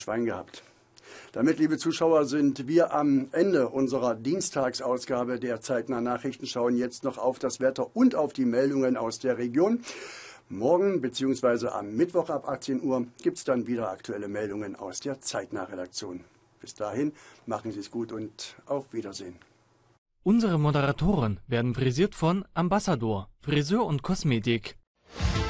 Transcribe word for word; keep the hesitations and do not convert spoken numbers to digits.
Schwein gehabt. Damit, liebe Zuschauer, sind wir am Ende unserer Dienstagsausgabe der Zeitnah Nachrichten, schauen jetzt noch auf das Wetter und auf die Meldungen aus der Region. Morgen bzw. am Mittwoch ab achtzehn Uhr gibt es dann wieder aktuelle Meldungen aus der Zeitnah-Redaktion. Bis dahin, machen Sie es gut und auf Wiedersehen. Unsere Moderatoren werden frisiert von Ambassador, Friseur und Kosmetik.